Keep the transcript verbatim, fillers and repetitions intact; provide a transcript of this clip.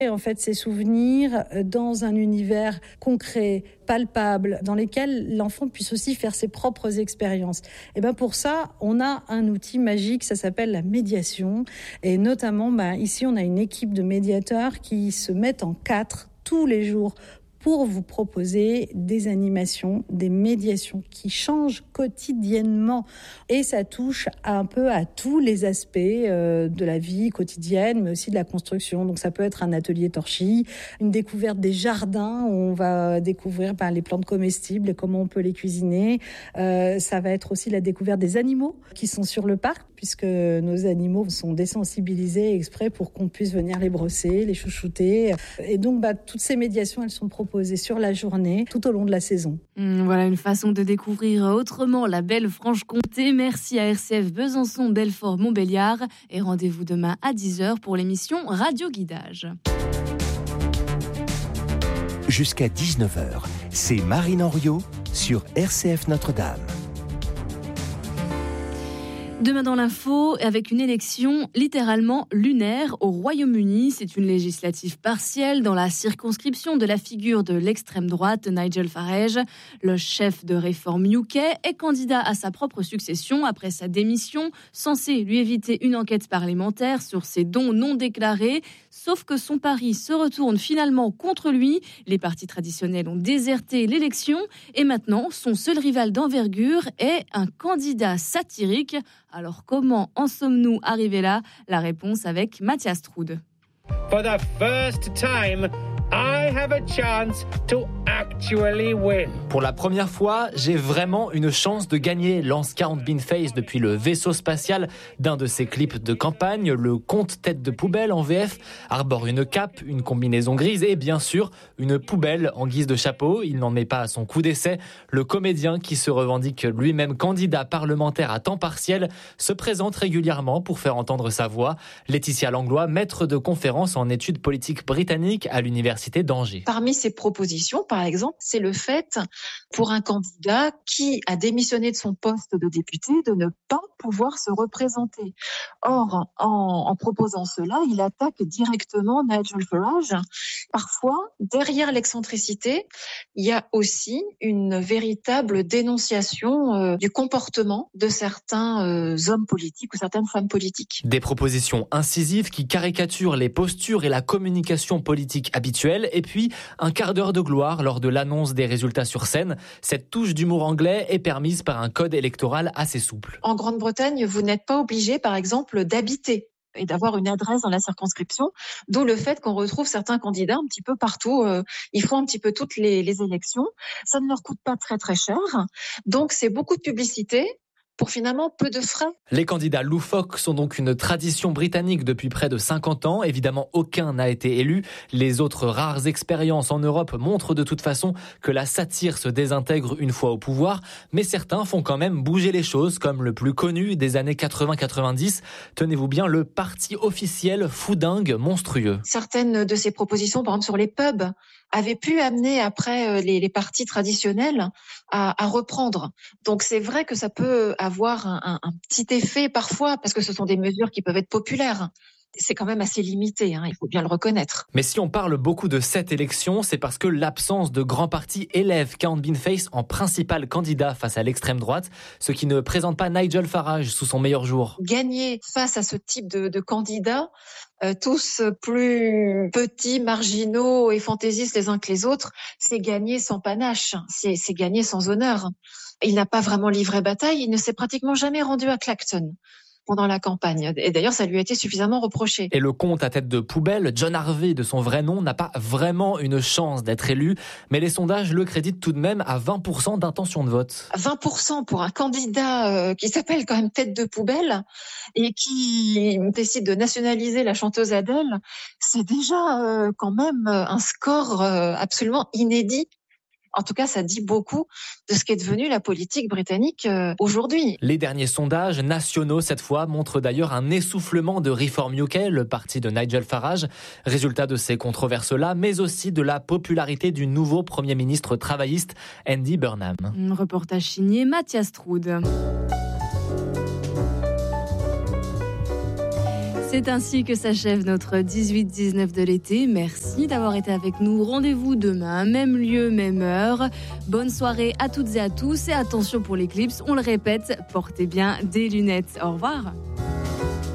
Et en fait, ces souvenirs dans un univers concret, palpable, dans lesquels l'enfant puisse aussi faire ses propres expériences. Et ben pour ça, on a un outil magique, ça s'appelle la médiation. Et notamment, ben, ici, on a une équipe de médiateurs qui se mettent en quatre tous les jours pour vous proposer des animations, des médiations qui changent quotidiennement. Et ça touche un peu à tous les aspects euh, de la vie quotidienne, mais aussi de la construction. Donc ça peut être un atelier torchis, une découverte des jardins, où on va découvrir ben, les plantes comestibles et comment on peut les cuisiner. Euh, ça va être aussi la découverte des animaux qui sont sur le parc, puisque nos animaux sont désensibilisés exprès pour qu'on puisse venir les brosser, les chouchouter. Et donc, bah, toutes ces médiations, elles sont proposées sur la journée, tout au long de la saison. Mmh, voilà une façon de découvrir autrement la belle Franche-Comté. Merci à R C F Besançon, Belfort, Montbéliard. Et rendez-vous demain à dix heures pour l'émission Radio Guidage. Jusqu'à dix-neuf heures, c'est Marine Henriot sur R C F Notre-Dame. Demain dans l'info, avec une élection littéralement lunaire au Royaume-Uni. C'est une législative partielle dans la circonscription de la figure de l'extrême droite Nigel Farage. Le chef de Reform U K est candidat à sa propre succession après sa démission, censée lui éviter une enquête parlementaire sur ses dons non déclarés. Sauf que son pari se retourne finalement contre lui. Les partis traditionnels ont déserté l'élection et maintenant son seul rival d'envergure est un candidat satirique. Alors comment en sommes-nous arrivés là ? La réponse avec Mathias Trude. For the first time, I have a chance to actually win. Pour la première fois, j'ai vraiment une chance de gagner, lance Count Beanface depuis le vaisseau spatial d'un de ses clips de campagne. Le conte tête de poubelle en V F arbore une cape, une combinaison grise et bien sûr une poubelle en guise de chapeau. Il n'en met pas à son coup d'essai. Le comédien qui se revendique lui-même candidat parlementaire à temps partiel se présente régulièrement pour faire entendre sa voix. Laetitia Langlois, maître de conférence en études politiques britanniques à l'université d'Angers. Parmi ces propositions, par exemple, c'est le fait pour un candidat qui a démissionné de son poste de député de ne pas pouvoir se représenter. Or, en, en proposant cela, il attaque directement Nigel Farage. Parfois, derrière l'excentricité, il y a aussi une véritable dénonciation euh, du comportement de certains euh, hommes politiques ou certaines femmes politiques. Des propositions incisives qui caricaturent les postures et la communication politique habituelle, et puis un quart d'heure de gloire lors de l'annonce des résultats sur scène. Cette touche d'humour anglais est permise par un code électoral assez souple. En Grande-Bretagne, vous n'êtes pas obligé, par exemple, d'habiter et d'avoir une adresse dans la circonscription, d'où le fait qu'on retrouve certains candidats un petit peu partout. Euh, ils font un petit peu toutes les, les élections. Ça ne leur coûte pas très très cher, donc c'est beaucoup de publicité pour finalement peu de frais. Les candidats loufoques sont donc une tradition britannique depuis près de cinquante ans. Évidemment, aucun n'a été élu. Les autres rares expériences en Europe montrent de toute façon que la satire se désintègre une fois au pouvoir. Mais certains font quand même bouger les choses, comme le plus connu des années quatre-vingts quatre-vingt-dix. Tenez-vous bien, le parti officiel foudingue monstrueux. Certaines de ces propositions, par exemple sur les pubs, avaient pu amener après les, les partis traditionnels à, à reprendre. Donc c'est vrai que ça peut avoir un, un, un petit effet parfois, parce que ce sont des mesures qui peuvent être populaires. C'est quand même assez limité, hein, il faut bien le reconnaître. Mais si on parle beaucoup de cette élection, c'est parce que l'absence de grands partis élève Count Beanface en principal candidat face à l'extrême droite, ce qui ne présente pas Nigel Farage sous son meilleur jour. Gagner face à ce type de, de candidats, euh, tous plus petits, marginaux et fantaisistes les uns que les autres, c'est gagner sans panache, c'est, c'est gagner sans honneur. Il n'a pas vraiment livré bataille, il ne s'est pratiquement jamais rendu à Clacton pendant la campagne. Et d'ailleurs, ça lui a été suffisamment reproché. Et le comte à tête de poubelle, John Harvey de son vrai nom, n'a pas vraiment une chance d'être élu, mais les sondages le créditent tout de même à vingt pour cent d'intention de vote. vingt pour cent pour un candidat euh, qui s'appelle quand même tête de poubelle et qui décide de nationaliser la chanteuse Adele, c'est déjà euh, quand même un score euh, absolument inédit. En tout cas, ça dit beaucoup de ce qu'est devenue la politique britannique euh, aujourd'hui. Les derniers sondages nationaux, cette fois, montrent d'ailleurs un essoufflement de Reform U K, le parti de Nigel Farage. Résultat de ces controverses-là, mais aussi de la popularité du nouveau Premier ministre travailliste, Andy Burnham. Un reportage signé Mathias Trude. C'est ainsi que s'achève notre dix-huit dix-neuf de l'été. Merci d'avoir été avec nous. Rendez-vous demain, même lieu, même heure. Bonne soirée à toutes et à tous. Et attention pour l'éclipse, on le répète, portez bien des lunettes. Au revoir.